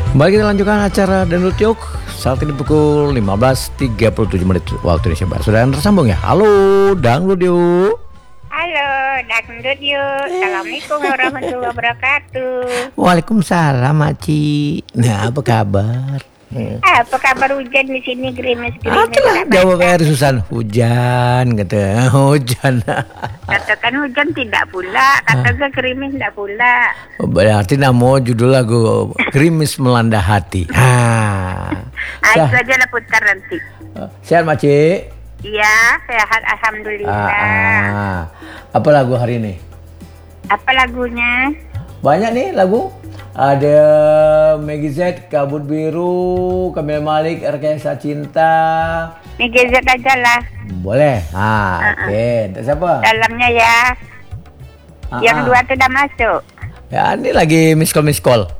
Kembali kita lanjutkan acara Dangdut Yuk. Saat ini pukul 15.37 menit waktu Indonesia Barat. Sudah tersambung ya? Halo Dangdut Yuk. Halo Dangdut Yuk. Assalamualaikum warahmatullahi wabarakatuh. Waalaikumsalam Maci. Nah, apa kabar? Apa kabar hujan di sini gerimis-gerimis? Itulah jawab air Susan. Hujan kata. Hujan. Katakan hujan tidak pula, katakan gerimis tidak pula. Berarti nama judul lagu Gerimis Melanda Hati. Itu aja lah putar nanti. Sehat Maci? Iya, sehat alhamdulillah. Apa lagu hari ini? Apa lagunya? Banyak nih lagu. Ada Meggy Z, Kabut Biru, Kamil Malik, Rekayasa Cinta. Meggy Z aja lah. Boleh. Oke. Siapa? Dalamnya ya. Yang dua tuh udah masuk. Ya, ini lagi miss call.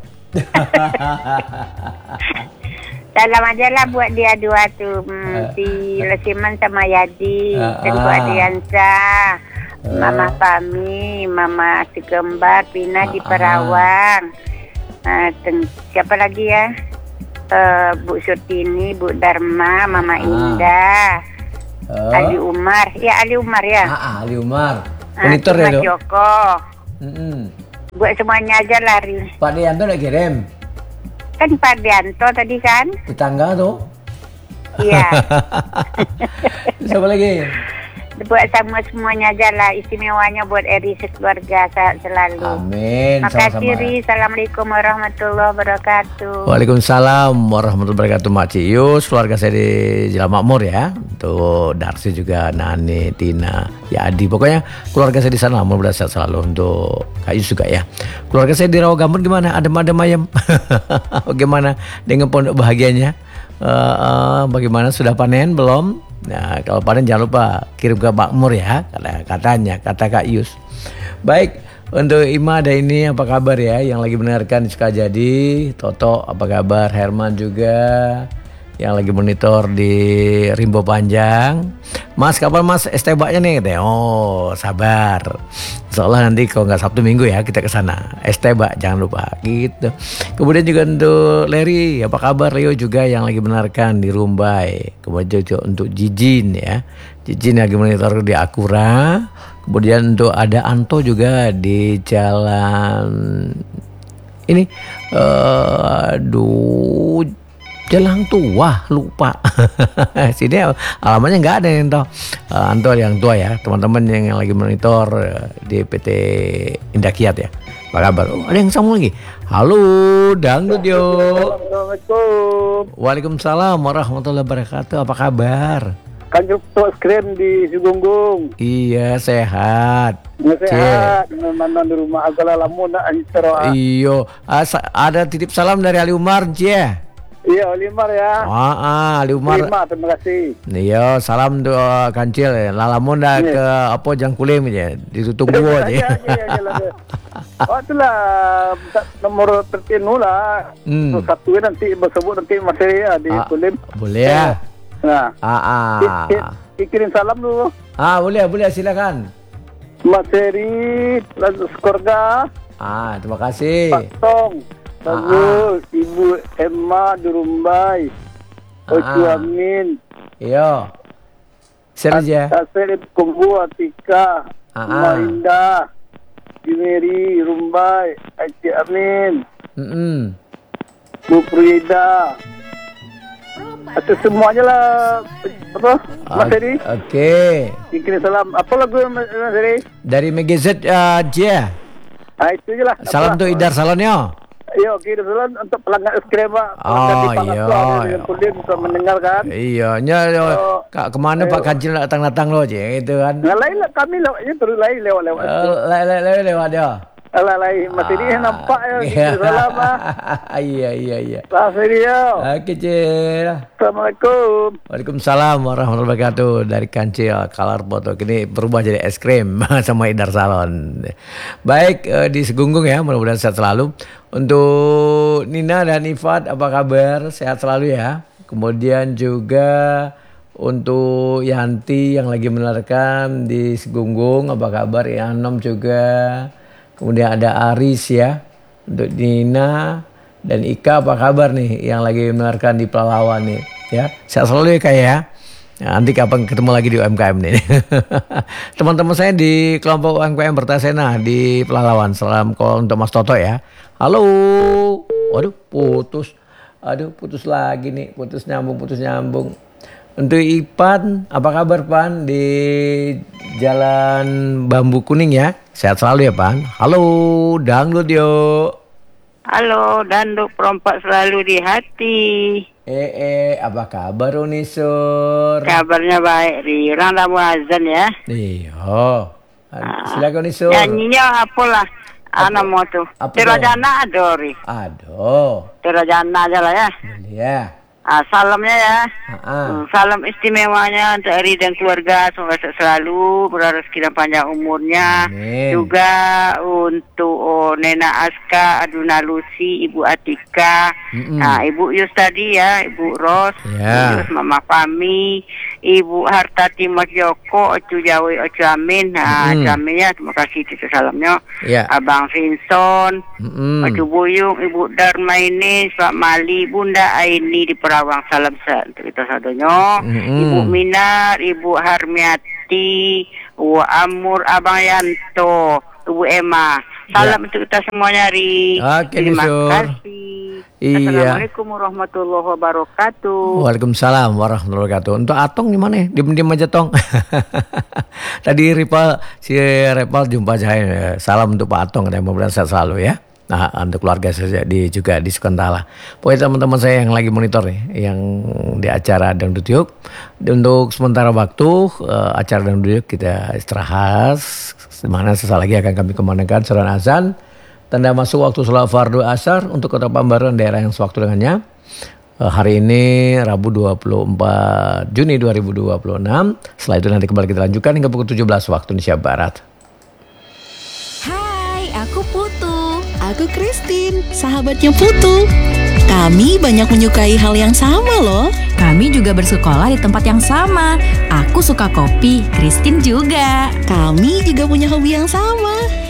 Dalam aja lah buat dia dua tuh. Si Lesiman sama Yadi. Tengku Adiansa. Mama Pami, Mama Sekembar, Pina di Perawang. Siapa lagi ya? Bu Surtini, Bu Dharma, Mama Indah, Ali Umar. Ya Ali Umar ya. Ali Umar. Monitor ya dong. Joko. Buat semuanya aja lari. Pak Dianto udah kirim. Kan Pak Dianto tadi kan? Tetangga tuh. Iya. Siapa lagi? Buat semuanya aja lah, istimewanya buat Eri sekeluarga selalu. Amin. Makasih Ri. Assalamualaikum warahmatullahi wabarakatuh. Waalaikumsalam warahmatullahi wabarakatuh Mak Cius. Keluarga saya di Jalan Makmur ya. Untuk Darsi juga, Nani, Tina, Yadi. Pokoknya keluarga saya di sana mudah-mudahan sehat selalu. Untuk Kak Yus juga ya. Keluarga saya di Rawagambut gimana? Adem-adem ayam. Bagaimana dengan pondok bahagianya? Bagaimana, sudah panen belum? Nah, kalau panen jangan lupa kirim ke Makmur ya, katanya, kata Kak Yus. Baik, untuk Ima ada ini, apa kabar ya yang lagi mendengarkan di Sukajadi. Toto apa kabar? Herman juga yang lagi monitor di Rimbo Panjang. Mas, kapan Mas es teh baknya nih? Oh, sabar. Seolah nanti kalau nggak Sabtu Minggu ya kita ke sana. Es teh bak jangan lupa gitu. Kemudian juga untuk Leri, apa kabar Leo juga yang lagi mendengarkan di Rumbai. Kemudian juga untuk Jijin ya. Jijin lagi monitor di Akura. Kemudian untuk ada Anto juga di jalan ini Jalan Tua, lupa. Sini alamatnya nggak ada yang tahu. Anto yang tua ya, teman-teman yang lagi monitor di PT Indah Kiat ya. Apa kabar? Ada yang sambung lagi. Halo, Dangdut yo. Assalamualaikum. Waalaikumsalam warahmatullahi wabarakatuh. Apa kabar? Kanjeng Tok Skrim di Sugunggung. Iya, sehat. Sehat. Mana di rumah agak lamun nak antara. Iyo, ada titip salam dari Ali Umar, Cie. Iya, Ali Umar ya. Ali Umar. Terima kasih. Iya, salam do kancil ya. Lalamun dah ke apa Jangkulim aja, ditutup gua aja. Oh, itulah nomor tertinu lah. Satu nanti bersebut nanti masih ya di Kulim. Boleh ya. Nah. Kirim salam dulu. Boleh silakan. Mas Heri, keluarga. Terima kasih. Pak Tong. Bagus, Ibu Emma di Rumbai. Ocu Amin. Iya. Serja. Asep Kumbu Atika. Indah. Dimeri Rumbai. Aci Amin. Bu Prida. Atau semuanya lah. Apa? Mas Heri. Oke. Kirim salam. Apa lagu Mas Heri? Dari Meggy Z aja. Itu aja lah. Salam untuk Idar Salonyo. Iya, kirim salam untuk pelanggan es krim Pak. Iya. Bisa mendengarkan. Iya, Kak kemana Pak Kancil datang lo aja gitu kan? Lain lah kami lewatnya terus lain lewat. Lewat dia. Lain masih ini nampak ya. Salam Pak. Iya. Pak Serio. Kecil. Assalamualaikum. Waalaikumsalam warahmatullahi wabarakatuh. Dari Kancil Color Foto ini berubah jadi es krim sama Idar Salon. Baik, di Segunggung ya, mudah-mudahan sehat selalu. Untuk Nina dan Ifat apa kabar? Sehat selalu ya. Kemudian juga untuk Yanti yang lagi mendengarkan di Segunggung apa kabar? Yanom juga. Kemudian ada Aris ya. Untuk Nina, Dan Ika apa kabar nih yang lagi mendengarkan di Pelalawan nih ya. Sehat selalu ya Kak ya. Nah, nanti kapan ketemu lagi di UMKM nih. Teman-teman saya di kelompok UMKM Bertasena di Pelalawan. Salam call untuk Mas Toto ya. Halo. Waduh putus. Aduh putus lagi nih. Putus nyambung. Untuk Ipan, apa kabar Pan di Jalan Bambu Kuning ya? Sehat selalu ya Pan. Halo, dangdut yuk. Halo, danduk perompak selalu di hati. Apa kabar Unisur? Kabarnya baik, Ri. Orang dah mau azan ya. Iya. Silakan Unisur. Nyanyinya apalah? Anak mau tuh. Terajana ada, Ri. Aduh. Terajana aja lah ya. Iya. Salamnya ya. Salam istimewanya untuk Eri dan keluarga, semoga sehat selalu, berrezeki dan panjang umurnya. Amin. Juga untuk Nena Aska, Aduna Lucy, Ibu Atika, Ibu Yus tadi ya, Ibu Ros, Ibu Yus, Mama Fami, Ibu Hartati Mas Joko, Ocu Jawi, Ocu Amin. Jamin ya, terima kasih itu salamnya. Abang Vinson, Ocu Buyung, Ibu Darmaini, Pak Mali, Bunda Aini di Perawang, salam sehat untuk kita sadonyo. Ibu Minar, Ibu Harmiati, Ibu Amur, Abang Yanto, Ibu Emma. Salam untuk kita semuanya, Ri. Terima kasih. Assalamualaikum warahmatullahi wabarakatuh. Waalaikumsalam warahmatullahi wabarakatuh. Untuk Atong gimana? Diem aja Tong. Tadi si Repal jumpa saya. Salam untuk Pak Atong, yang mudah-mudahan sehat selalu ya. Nah, untuk keluarga saya juga di Sukantala. Pokoknya teman-teman saya yang lagi monitor nih, yang di acara Dangdut Yuk. Untuk sementara waktu acara Dangdut Yuk kita istirahat. Dimana sesaat lagi akan kami kemanakan surat azan. Tanda masuk waktu sholat fardu asar untuk Kota Pambaran daerah yang sewaktu dengannya. Hari ini Rabu 24 Juni 2026. Setelah itu nanti kembali kita lanjutkan hingga pukul 17 waktu Indonesia Barat. Hai, aku Putu. Aku Christine, sahabatnya Putu. Kami banyak menyukai hal yang sama loh. Kami juga bersekolah di tempat yang sama. Aku suka kopi, Christine juga. Kami juga punya hobi yang sama.